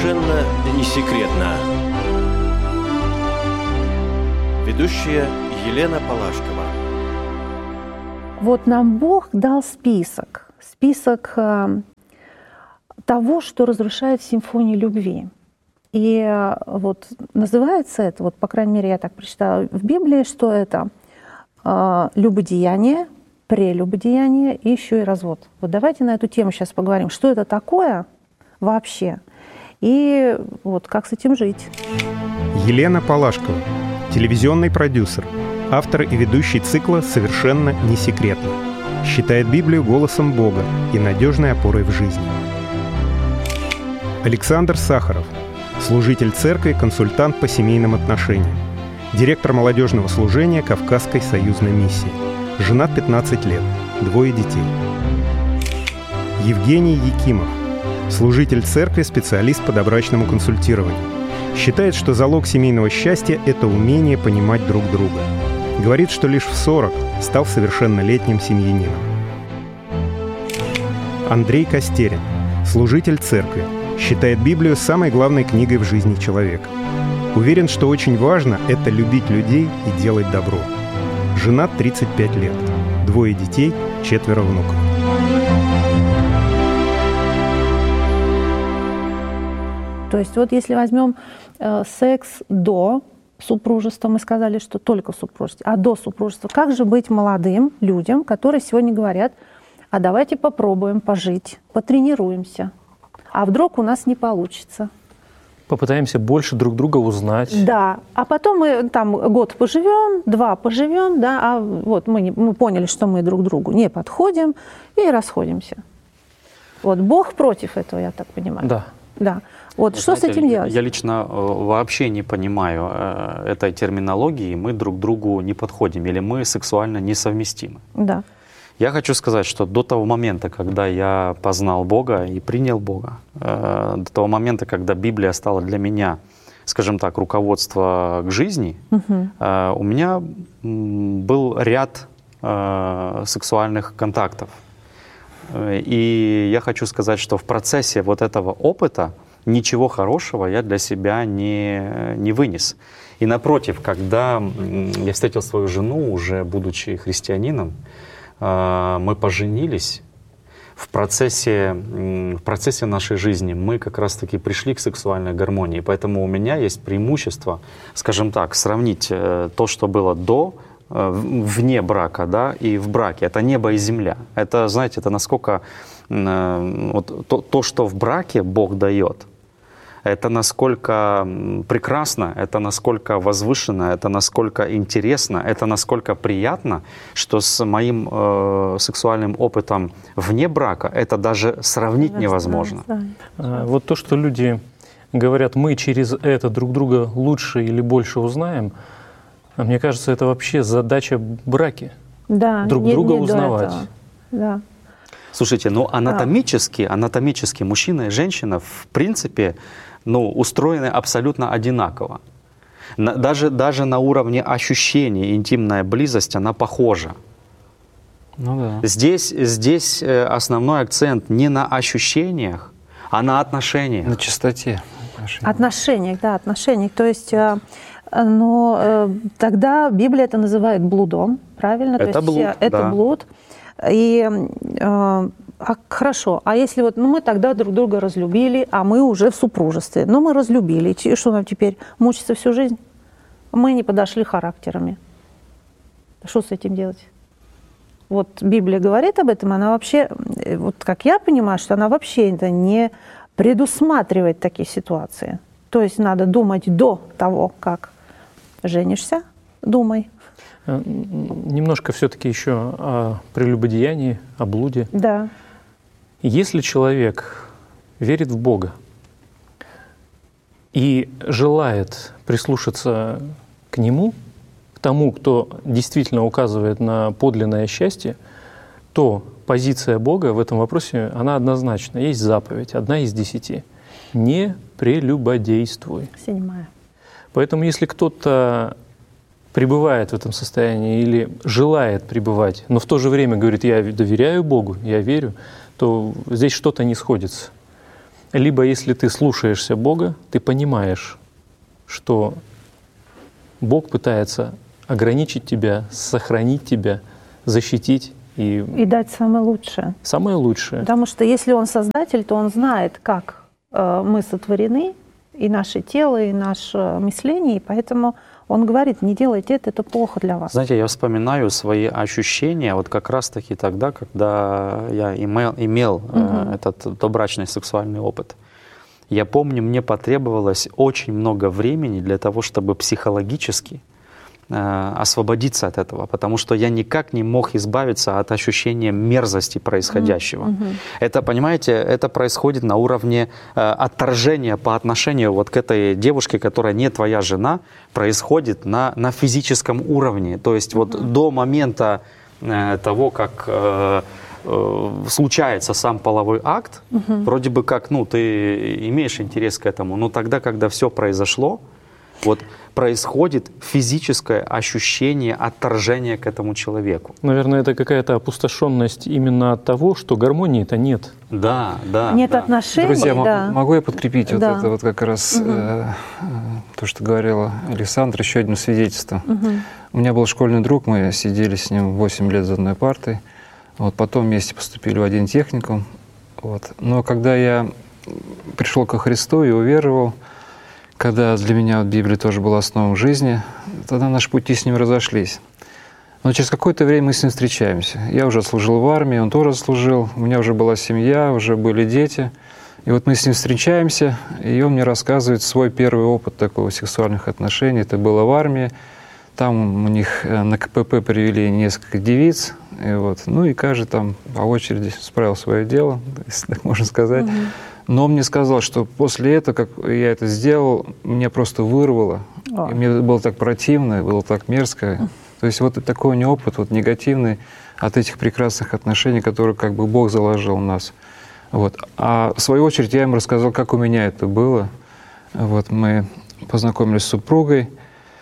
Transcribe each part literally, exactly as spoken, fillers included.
Совершенно не секретно. Ведущая Елена Палашкова. Вот нам Бог дал список. Список э, того, что разрушает симфонию любви. И э, вот называется это, вот по крайней мере я так прочитала в Библии, что это э, любодеяние, прелюбодеяние и еще и развод. Вот давайте на эту тему сейчас поговорим. Что это такое вообще? И вот как с этим жить? Елена Палашкова, телевизионный продюсер, автор и ведущий цикла «Совершенно не секретно». Считает Библию голосом Бога и надежной опорой в жизни. Александр Сахаров, служитель церкви, консультант по семейным отношениям, директор молодежного служения Кавказской союзной миссии. Женат пятнадцать лет, двое детей. Евгений Якимов, служитель церкви, специалист по добрачному консультированию. Считает, что залог семейного счастья – это умение понимать друг друга. Говорит, что лишь в сорок стал совершеннолетним семьянином. Андрей Костерин, служитель церкви, считает Библию самой главной книгой в жизни человека. Уверен, что очень важно – это любить людей и делать добро. Женат тридцать пять лет, двое детей, четверо внуков. То есть вот если возьмем э, секс до супружества, мы сказали, что только в супружестве, а до супружества, как же быть молодым людям, которые сегодня говорят, а давайте попробуем пожить, потренируемся, а вдруг у нас не получится. Попытаемся больше друг друга узнать. Да, а потом мы там год поживем, два поживем, да, а вот мы, не, мы поняли, что мы друг другу не подходим и расходимся. Вот Бог против этого, я так понимаю. Да. Да. Вот Вы что знаете, с этим делать? Я лично вообще не понимаю этой терминологии. Мы друг другу не подходим или мы сексуально несовместимы. Да. Я хочу сказать, что до того момента, когда я познал Бога и принял Бога, до того момента, когда Библия стала для меня, скажем так, руководство к жизни, угу. у меня был ряд сексуальных контактов. И я хочу сказать, что в процессе вот этого опыта ничего хорошего я для себя не, не вынес. И напротив, когда я встретил свою жену, уже будучи христианином, мы поженились, в процессе, в процессе нашей жизни мы как раз-таки пришли к сексуальной гармонии. Поэтому у меня есть преимущество, скажем так, сравнить то, что было до, вне брака, да, и в браке. Это небо и земля. Это, знаете, это насколько вот, то, то, что в браке Бог дает, это насколько прекрасно, это насколько возвышенно, это насколько интересно, это насколько приятно, что с моим э, сексуальным опытом вне брака это даже сравнить невозможно. Вот то, что люди говорят, мы через это друг друга лучше или больше узнаем, мне кажется, это вообще задача браки. Да, друг не, друга не узнавать. Да. Слушайте, ну анатомически, анатомически мужчина и женщина в принципе ну, устроены абсолютно одинаково. На, даже, даже на уровне ощущений интимная близость, она похожа. Ну, да. Здесь, здесь основной акцент не на ощущениях, а на отношениях. На чистоте. Отношениях, да, отношениях. То есть, но тогда Библия это называет блудом, правильно? Это То есть, блуд, это да. блуд. И а, хорошо, а если вот, ну мы тогда друг друга разлюбили, а мы уже в супружестве, ну мы разлюбили, и что нам теперь, мучиться всю жизнь? Мы не подошли характерами. Что с этим делать? Вот Библия говорит об этом, она вообще, вот как я понимаю, что она вообще это не предусматривает такие ситуации. То есть надо думать до того, как женишься, думай. Немножко все-таки еще о прелюбодеянии, о блуде. Да. Если человек верит в Бога и желает прислушаться к Нему, к тому, кто действительно указывает на подлинное счастье, то позиция Бога в этом вопросе, она однозначна. Есть заповедь, одна из десяти. Не прелюбодействуй. Седьмая. Поэтому если кто-то пребывает в этом состоянии или желает пребывать, но в то же время говорит, я доверяю Богу, я верю, то здесь что-то не сходится. Либо если ты слушаешься Бога, ты понимаешь, что Бог пытается ограничить тебя, сохранить тебя, защитить и, И дать самое лучшее. самое лучшее. Потому что если Он Создатель, то Он знает, как э, мы сотворены, и наше тело, и наше мышление, и поэтому Он говорит, не делайте это, это плохо для вас. Знаете, я вспоминаю свои ощущения вот как раз-таки тогда, когда я имел, имел Угу. э, этот добрачный сексуальный опыт. Я помню, мне потребовалось очень много времени для того, чтобы психологически э, освободиться от этого, потому что я никак не мог избавиться от ощущения мерзости происходящего. Мгм. Это, понимаете, это происходит на уровне э, отторжения по отношению вот к этой девушке, которая не твоя жена, происходит на, на физическом уровне. То есть вот до момента э, того, как э, э, случается сам половой акт, вроде бы как, ну, ты имеешь интерес к этому, но тогда, когда все произошло, вот происходит физическое ощущение отторжения к этому человеку. Наверное, это какая-то опустошенность именно от того, что гармонии-то нет. Да, да. Нет да. отношений, Друзья, м- да. могу я подкрепить вот Да. это вот как раз э, э, то, что говорила Александра, еще одним свидетельством. Мгм. У меня был школьный друг, мы сидели с ним восемь лет за одной партой. Вот, потом вместе поступили в один техникум. Вот. Но когда я пришел ко Христу и уверовал, когда для меня вот Библия тоже была основой жизни, тогда наши пути с ним разошлись. Но через какое-то время мы с ним встречаемся. Я уже служил в армии, он тоже служил, у меня уже была семья, уже были дети. И вот мы с ним встречаемся, и он мне рассказывает свой первый опыт такого сексуальных отношений. Это было в армии. Там у них на ка пэ пэ привели несколько девиц. И вот, ну и каждый там по очереди справил свое дело, если так можно сказать. Мгм. Но он мне сказал, что после этого, как я это сделал, меня просто вырвало. О. И мне было так противно, было так мерзко. То есть вот такой у него опыт вот негативный от этих прекрасных отношений, которые как бы Бог заложил в нас. Вот. А в свою очередь я ему рассказал, как у меня это было. Вот мы познакомились с супругой.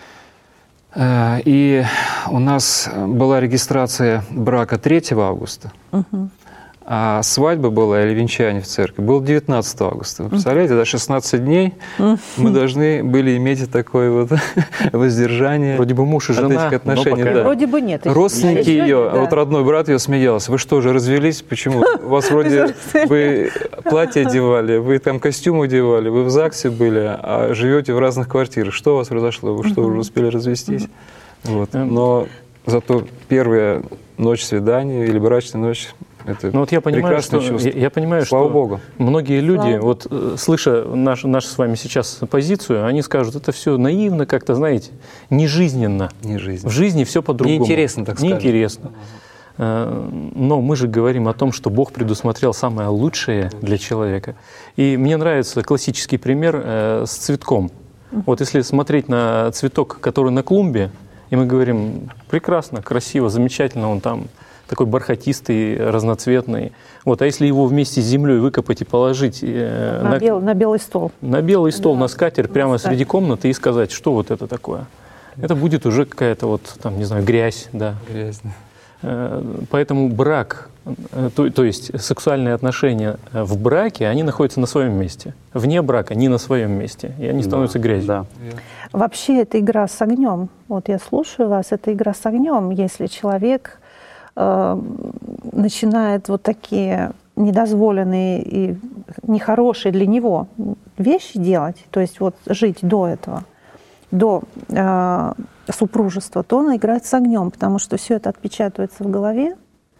Э, И у нас была регистрация брака третьего августа. Мгм. А свадьба была, или венчание в церкви, было девятнадцатого августа. Вы представляете, да, шестнадцать дней мы должны были иметь такое вот воздержание Вроде бы муж и от жена, этих но отношений. пока- да. Вроде бы нет. Родственники Еще ее, нет, да. вот родной брат ее смеялся. Вы что же, развелись? Почему? У вас вроде вы платье одевали, вы там костюм одевали, вы в ЗАГСе были, а живете в разных квартирах. Что у вас произошло? Вы что, уже успели развестись? Вот. Но зато первая ночь свидания или брачная ночь — это Ну вот я понимаю, прекрасное что, чувство. я, я понимаю, Слава что Богу. многие люди, Слава вот э, слыша наш, нашу с вами сейчас позицию, они скажут, это все наивно, как-то, знаете, нежизненно. Не жизнь. В жизни все по-другому. Неинтересно, так скажем. Неинтересно. Э, Но мы же говорим о том, что Бог предусмотрел самое лучшее для человека. И мне нравится классический пример э, с цветком. Вот если смотреть на цветок, который на клумбе, и мы говорим, прекрасно, красиво, замечательно, он там такой бархатистый, разноцветный. Вот, а если его вместе с землей выкопать и положить э, На, бел- на белый стол. на белый стол, Да, на скатерть, прямо на скатерть. среди комнаты и сказать, что вот это такое? Это будет уже какая-то вот, там, не знаю, грязь, да. Грязно. Э, Поэтому брак, э, то, то есть сексуальные отношения э, в браке, они находятся на своем месте. Вне брака не на своем месте, и они становятся грязью. Да. Вообще это игра с огнем. Вот я слушаю вас, это игра с огнем. Если человек э, начинает вот такие недозволенные и нехорошие для него вещи делать, то есть вот жить до этого, до э, супружества, то он играет с огнем, потому что все это отпечатывается в голове,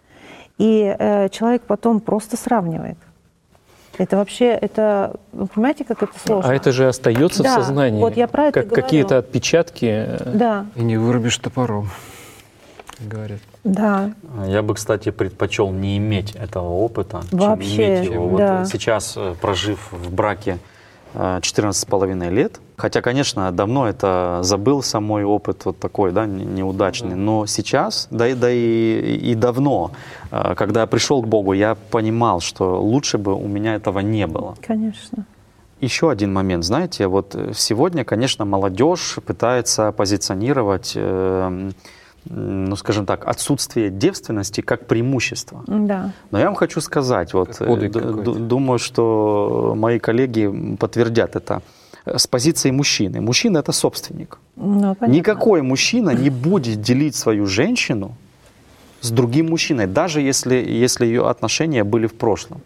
и э, человек потом просто сравнивает. Это вообще, это, вы понимаете, как это сложно? А это же остается Да, в сознании. вот я про это как говорю. какие-то отпечатки. э, Да, И не вырубишь топором, как говорят. да. Я бы, кстати, предпочел не иметь этого опыта, Вообще, чем иметь его. Вот да. сейчас, э, прожив в браке э, четырнадцать с половиной лет, хотя, конечно, давно это забыл сам мой опыт вот такой, да, не- неудачный, но сейчас, да и, да и, и давно, э, когда я пришел к Богу, я понимал, что лучше бы у меня этого не было. Конечно. Еще один момент, знаете, вот сегодня, конечно, молодежь пытается позиционировать э, ну, скажем так, отсутствие девственности как преимущество. Да. Но я вам хочу сказать, вот, подвиг д- какой-то. д- думаю, что мои коллеги подтвердят это, с позиции мужчины. Мужчина – это собственник. Ну, понятно. Никакой мужчина не будет делить свою женщину с другим мужчиной, даже если, если ее отношения были в прошлом.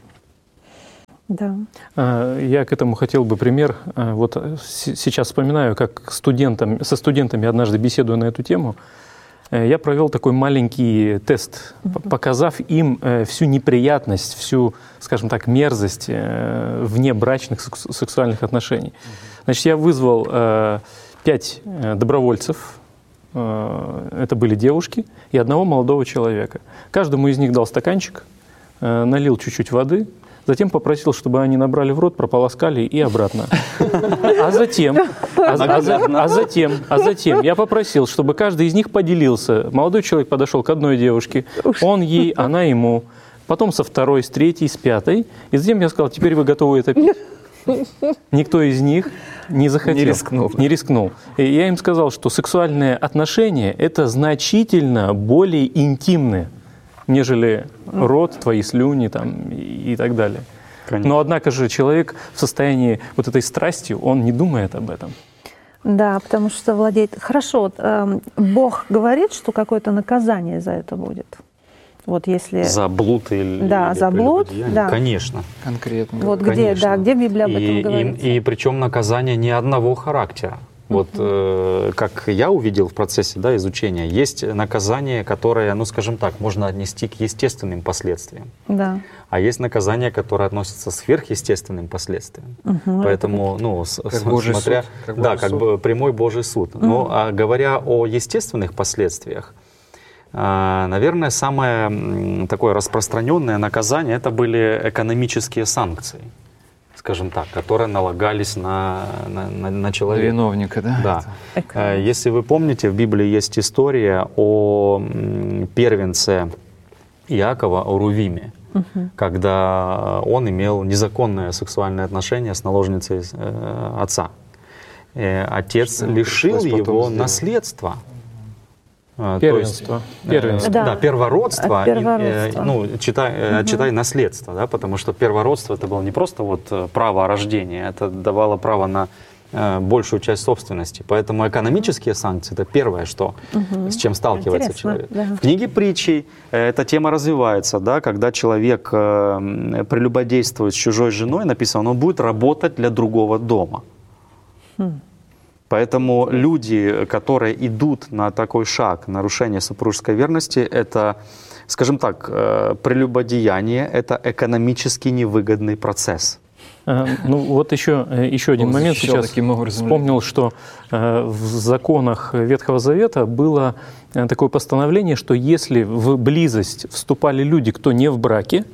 Да. А, Я к этому хотел бы пример. А, Вот с- сейчас вспоминаю, как студентам, со студентами однажды беседуя на эту тему, э, я провел такой маленький тест, п- показав им э, всю неприятность, всю, скажем так, мерзость э, внебрачных секс- сексуальных отношений. Значит, я вызвал э, пять э, добровольцев, э, это были девушки, и одного молодого человека. Каждому из них дал стаканчик, э, налил чуть-чуть воды, затем попросил, чтобы они набрали в рот, прополоскали и обратно. А затем, а, а за- а затем, а затем я попросил, чтобы каждый из них поделился. Молодой человек подошел к одной девушке, он ей, она ему, потом со второй, с третьей, с пятой. И затем я сказал, теперь вы готовы это пить? Никто из них не захотел. Не рискнул. Не рискнул. И я им сказал, что сексуальные отношения – это значительно более интимные, нежели рот, твои слюни там, и, и так далее. Конечно. Но, однако же, человек в состоянии вот этой страсти, он не думает об этом. Да, потому что владеет... Хорошо, вот, эм, Бог говорит, что какое-то наказание за это будет. Вот если... За блуд или Да, или за блуд, прелюбодеяние? да. Конечно. Конкретно. Вот где, Конечно. да, где Библия об этом и, говорит? И, и причем наказание не одного характера. Вот э, как я увидел в процессе, да, изучения, есть наказание, которое, ну скажем так, можно отнести к естественным последствиям. Да. А есть наказание, которое относится к сверхъестественным последствиям. Мгм. Поэтому, ну, с- Как с- Божий смотря, суд, как да, Божий как суд. бы прямой Божий суд. Но а говоря о естественных последствиях, а, наверное, самое м, такое распространенное наказание это были экономические санкции, скажем так, которые налагались на, на, на- на человека. Виновника, да? Да. Эко- Э, Если вы помните, в Библии есть история о м, первенце Иакова, о Рувиме, когда он имел незаконное сексуальное отношение с наложницей э, отца. Э, Отец Что ему лишил пришлось потом его сделать? наследства. Э, то Первенство. есть, э, Первенство. Да. Да, первородство. От и, э, первородства. ну, читай, э, читай наследство, да, потому что первородство это было не просто вот э, право о рождении, это давало право на э, большую часть собственности. Поэтому экономические санкции это первое, что, с чем сталкивается Интересно, человек. да. В книге притчей э, эта тема развивается, да, когда человек э, м, прелюбодействует с чужой женой, написано, он будет работать для другого дома. Поэтому люди, которые идут на такой шаг нарушения супружеской верности, это, скажем так, э, прелюбодеяние, это экономически невыгодный процесс. А, Ну вот еще, э, еще один Он момент защищал сейчас таким образом вспомнил, что э, в законах Ветхого Завета было э, такое постановление, что если в близость вступали люди, кто не в браке,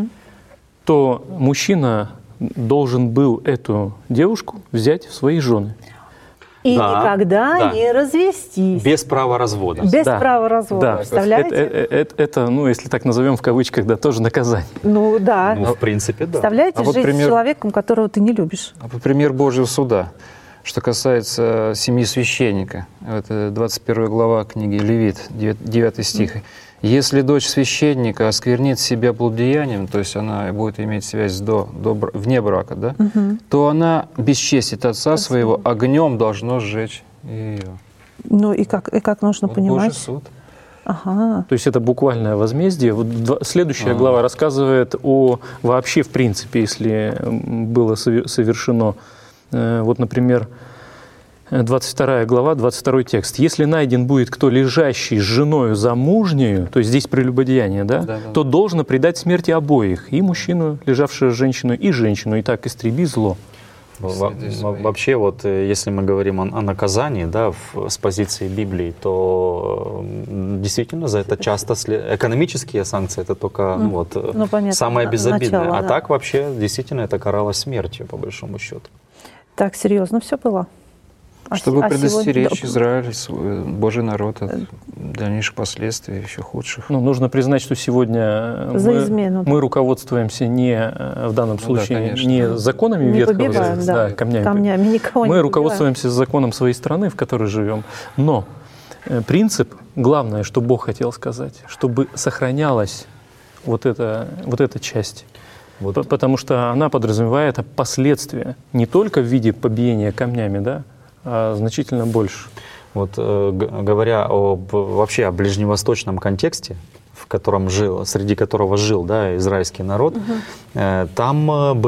то мужчина должен был эту девушку взять в свои жены. И Да, никогда да. не развестись. Без права развода. Без Да. права развода. Да, Представляете? Это, это- это- это, ну, если так назовем в кавычках, да, тоже наказание. Ну да. Ну, в принципе, да. Представляете, А вот жить пример- с человеком, которого ты не любишь. А по примеру Божьего суда, что касается семьи священника, это двадцать первая глава книги Левит, девятый стих. «Если дочь священника осквернит себя блудеянием, то есть она будет иметь связь до, до, бра- вне брака, да, то она бесчестит отца своего, огнем должно сжечь ее». Ну и как, и как нужно Вот понимать? Божий суд. Ага. То есть это буквальное возмездие. Вот два- следующая А. глава рассказывает о вообще, в принципе, если м, было сове- совершено, э, вот, например, э, двадцать вторая глава, двадцать второй текст. «Если найден будет кто лежащий с женою замужнею», то есть здесь прелюбодеяние, да, Да-да. то должно предать смерти обоих, и мужчину, лежавшего с женщиной, и женщину, и так истреби зло. Во- во- Вообще, вот э, если мы говорим о, о наказании, да, в- с позиции Библии, то м, действительно за это часто след- экономические санкции это только ну, вот, э, Ну, понятно, самое на- безобидное. начало, а да. так вообще действительно это каралось смертью, по большому счету. Так серьезно все было. А Чтобы се- а предостеречь сегодня- Израиль, свой Божий народ от дальнейших последствий, еще худших. Ну, нужно признать, что сегодня За мы, измену, да. мы руководствуемся не, э, в данном Ну да, случае, конечно. не законами Не Ветхого побиваем, Завета, да. камнями. Камнями никого не Мы побиваем. руководствуемся законом своей страны, в которой живем. Но э, принцип, главное, что Бог хотел сказать, чтобы сохранялась вот эта, вот эта часть. Вот. П- Потому что она подразумевает последствия не только в виде побиения камнями, да, а значительно больше. Вот э, г- говоря об, вообще о ближневосточном контексте, в котором жил, среди которого жил, да, израильский народ, э, там э,